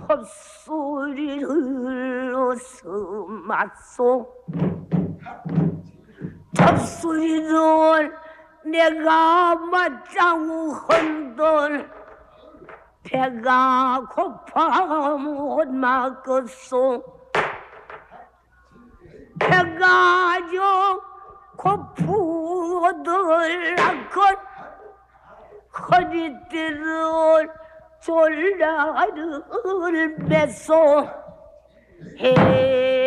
헛소리를 어서맞소. 헛소리를 내가 맞자고 헌들 배가 고파 못 막겠소. 배가 좀 고프더라건 허리띠를 졸라를 맸소.